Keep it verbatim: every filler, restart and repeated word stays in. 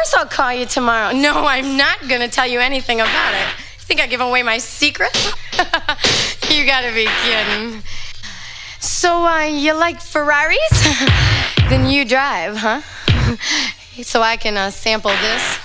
course I'll call you tomorrow. No, I'm not going to tell you anything about it. You think I give away my secrets? You gotta be kidding. So, uh, you like Ferraris? Then you drive, huh? So I can uh, sample this.